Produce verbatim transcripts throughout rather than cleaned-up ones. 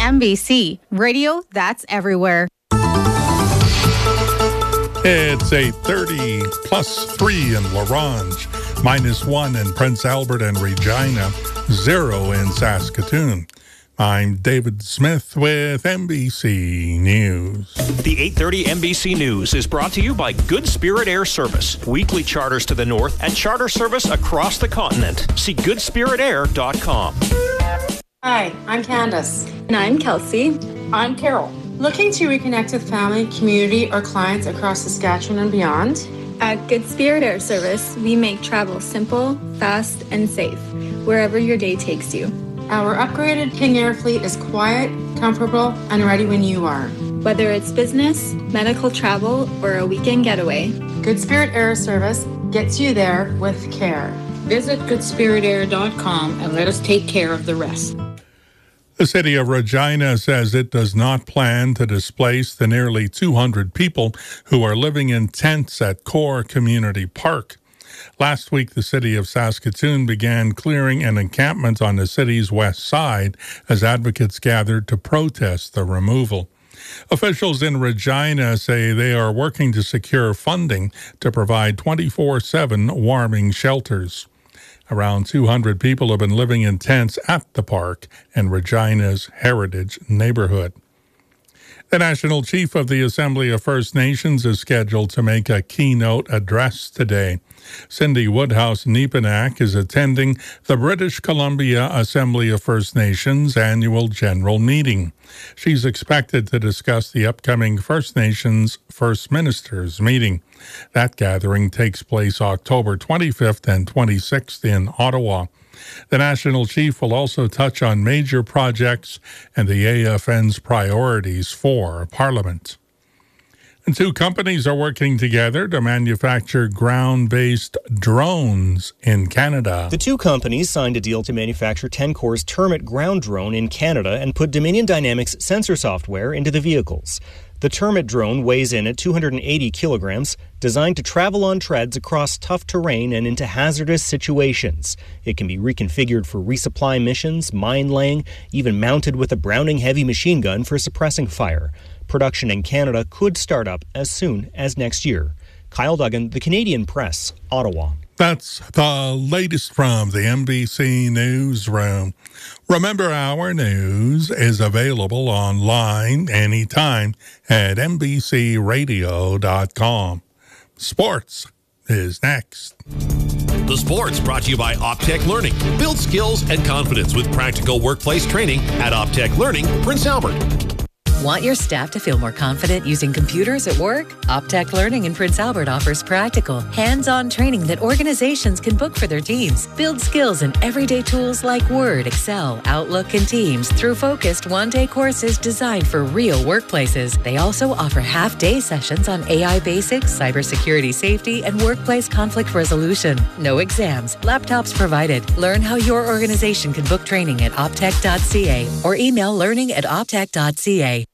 M B C, radio that's everywhere. It's eight thirty, plus three in La Ronge, minus one in Prince Albert and Regina, zero in Saskatoon. I'm David Smith with M B C News. The eight thirty M B C News is brought to you by Good Spirit Air Service. Weekly charters to the north and charter service across the continent. See good spirit air dot com. Hi, I'm Candace. And I'm Kelsey. I'm Carol. Looking to reconnect with family, community, or clients across Saskatchewan and beyond? At Good Spirit Air Service, we make travel simple, fast, and safe, wherever your day takes you. Our upgraded King Air fleet is quiet, comfortable, and ready when you are. Whether it's business, medical travel, or a weekend getaway, Good Spirit Air Service gets you there with care. Visit good spirit air dot com and let us take care of the rest. The city of Regina says it does not plan to displace the nearly two hundred people who are living in tents at Core Community Park. Last week, the city of Saskatoon began clearing an encampment on the city's west side as advocates gathered to protest the removal. Officials in Regina say they are working to secure funding to provide twenty-four seven warming shelters. Around two hundred people have been living in tents at the park in Regina's Heritage neighborhood. The National Chief of the Assembly of First Nations is scheduled to make a keynote address today. Cindy Woodhouse-Nepenak is attending the British Columbia Assembly of First Nations annual general meeting. She's expected to discuss the upcoming First Nations First Ministers meeting. That gathering takes place October twenty-fifth and twenty-sixth in Ottawa. The National Chief will also touch on major projects and the A F N's priorities for Parliament. And two companies are working together to manufacture ground-based drones in Canada. The two companies signed a deal to manufacture Tencor's Termit ground drone in Canada and put Dominion Dynamics sensor software into the vehicles. The Termit drone weighs in at two hundred eighty kilograms, designed to travel on treads across tough terrain and into hazardous situations. It can be reconfigured for resupply missions, mine laying, even mounted with a Browning heavy machine gun for suppressing fire. Production in Canada could start up as soon as next year. Kyle Duggan, The Canadian Press, Ottawa. That's the latest from the M B C Newsroom. Remember, our news is available online anytime at M B C radio dot com. Sports is next. The Sports brought to you by Optech Learning. Build skills and confidence with practical workplace training at Optech Learning, Prince Albert. Want your staff to feel more confident using computers at work? Optech Learning in Prince Albert offers practical, hands-on training that organizations can book for their teams. Build skills in everyday tools like Word, Excel, Outlook, and Teams through focused one-day courses designed for real workplaces. They also offer half-day sessions on A I basics, cybersecurity safety, and workplace conflict resolution. No exams, laptops provided. Learn how your organization can book training at optech dot c a or email learning at optech dot c a.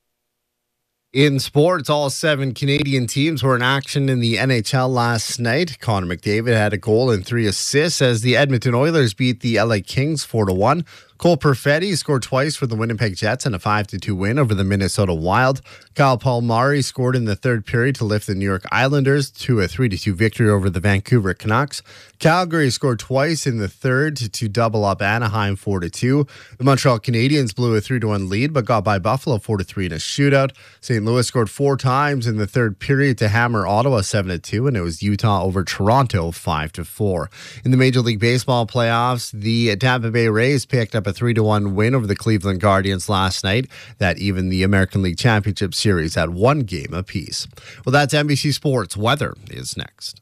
In sports, all seven Canadian teams were in action in the N H L last night. Connor McDavid had a goal and three assists as the Edmonton Oilers beat the L A Kings four to one. Cole Perfetti scored twice for the Winnipeg Jets in a five to two win over the Minnesota Wild. Kyle Palmieri scored in the third period to lift the New York Islanders to a three to two victory over the Vancouver Canucks. Calgary scored twice in the third to, to double up Anaheim four to two. The Montreal Canadiens blew a three to one lead but got by Buffalo four to three in a shootout. Saint Louis scored four times in the third period to hammer Ottawa seven to two, and it was Utah over Toronto five to four. In the Major League Baseball playoffs, the Tampa Bay Rays picked up a three to one win over the Cleveland Guardians last night. That even the American League Championship Series at one game apiece. Well, that's N B C Sports. Weather is next.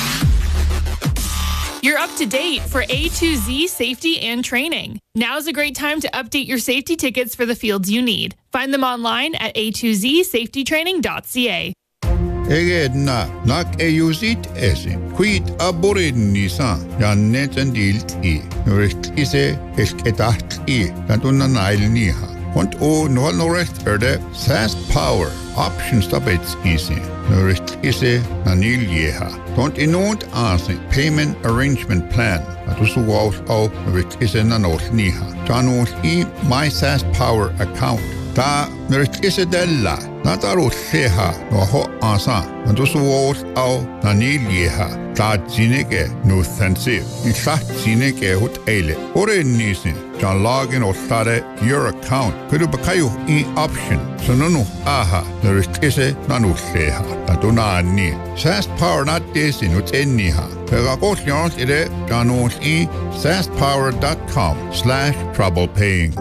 You're up to date for A to Z safety and training. Now's a great time to update your safety tickets for the fields you need. Find them online at a to z safety training dot c a. Egedna nak eyusit ese quid aborinisa jannetan dilt I noristise esketat I kantuna nailniha und o norrecht erde fast power options tabets ise noristise naniljeha don't inont ase payment arrangement plan atusuwaus au noristise nanolniha janot I my fast power account Ta merkisedella na taro seha no ho asa anto suos au nanilieha ta jineke no sensive in sa jineke hot ele ore nisi John login or stare your account could bakayo in option so no no aha merkise nanu seha tatuna ni fast power not this in ut eniha pega kosyons ide janos i fastpower dot com slash trouble paying.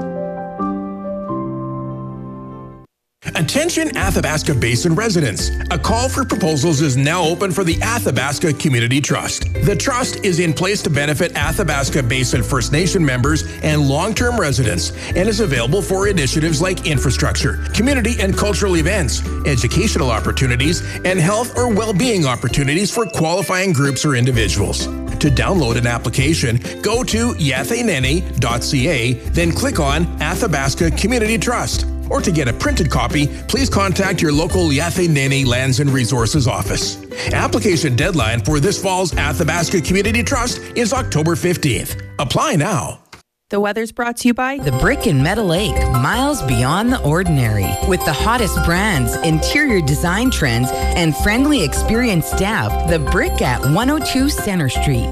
Attention Athabasca Basin residents. A call for proposals is now open for the Athabasca Community Trust. The trust is in place to benefit Athabasca Basin First Nation members and long-term residents and is available for initiatives like infrastructure, community and cultural events, educational opportunities, and health or well-being opportunities for qualifying groups or individuals. To download an application, go to yatheneni dot c a, then click on Athabasca Community Trust. Or to get a printed copy, please contact your local Yatheneni Lands and Resources office. Application deadline for this fall's Athabasca Community Trust is October fifteenth. Apply now. The weather's brought to you by The Brick in Meadow Lake, miles beyond the ordinary. With the hottest brands, interior design trends, and friendly, experienced staff, The Brick at one oh two Center Street.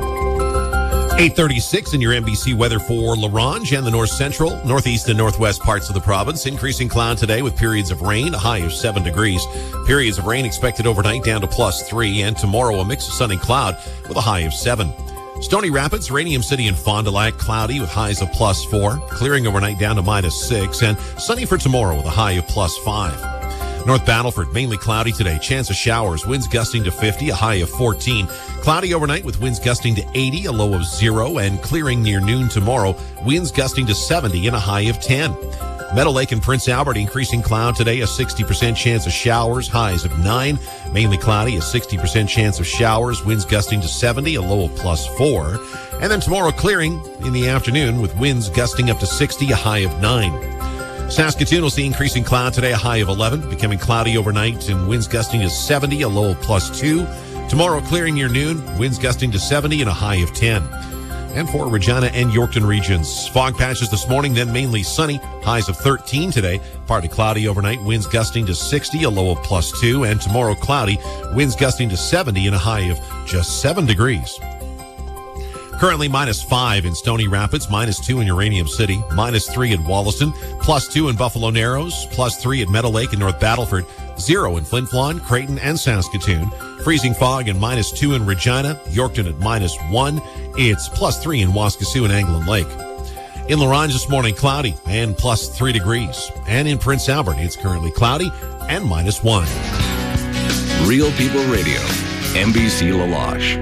eight thirty-six in your N B C weather for La Ronge and the north central, northeast and northwest parts of the province. Increasing cloud today with periods of rain, a high of seven degrees. Periods of rain expected overnight down to plus three, and tomorrow a mix of sun and cloud with a high of seven. Stony Rapids, Radium City, and Fond du Lac cloudy with highs of plus four. Clearing overnight down to minus six, and sunny for tomorrow with a high of plus five. North Battleford, mainly cloudy today. Chance of showers. Winds gusting to fifty, a high of fourteen. Cloudy overnight with winds gusting to eighty, a low of zero. And clearing near noon tomorrow. Winds gusting to seventy and a high of ten. Meadow Lake and Prince Albert, increasing cloud today. A sixty percent chance of showers. Highs of nine. Mainly cloudy. A sixty percent chance of showers. Winds gusting to seventy, a low of plus four. And then tomorrow clearing in the afternoon with winds gusting up to sixty, a high of nine. Saskatoon will see increasing cloud today, a high of eleven, becoming cloudy overnight and winds gusting to seventy, a low of plus two. Tomorrow clearing near noon, winds gusting to seventy and a high of ten. And for Regina and Yorkton regions, fog patches this morning, then mainly sunny, highs of thirteen today. Partly cloudy overnight, winds gusting to sixty, a low of plus two. And tomorrow cloudy, winds gusting to seventy and a high of just seven degrees. Currently minus five in Stony Rapids, minus two in Uranium City, minus three at Wollaston, plus two in Buffalo Narrows, plus three at Meadow Lake and North Battleford, zero in Flin Flon, Creighton, and Saskatoon. Freezing fog and minus two in Regina, Yorkton at minus one. It's plus three in Waskesiu and Anglin Lake. In La Ronge this morning, cloudy and plus three degrees. And in Prince Albert, it's currently cloudy and minus one. Real People Radio, N B C La Loche.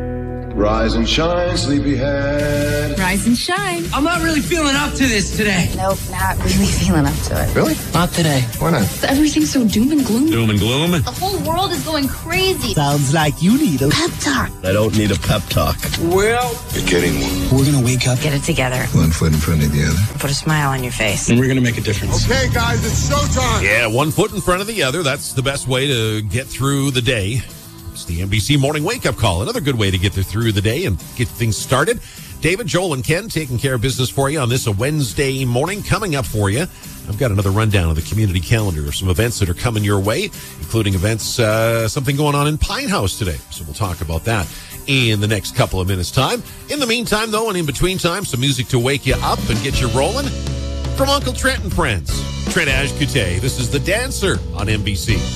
Rise and shine, sleepyhead. Rise and shine. I'm not really feeling up to this today. Nope, not really feeling up to it. Really? Not today. Why not? Everything's so doom and gloom. Doom and gloom. The whole world is going crazy. Sounds like you need a pep talk. I don't need a pep talk. Well, you're getting one. We're going to wake up. Get it together. One foot in front of the other. Put a smile on your face. And we're going to make a difference. Okay, guys, it's showtime. Yeah, one foot in front of the other. That's the best way to get through the day. It's the N B C Morning Wake Up Call. Another good way to get through the day and get things started. David, Joel, and Ken taking care of business for you on this a Wednesday morning. Coming up for you, I've got another rundown of the community calendar of some events that are coming your way, including events, uh, something going on in Pine House today. So we'll talk about that in the next couple of minutes' time. In the meantime, though, and in between time, some music to wake you up and get you rolling from Uncle Trent and Friends. Trent Ashkute. This is The Dancer on N B C.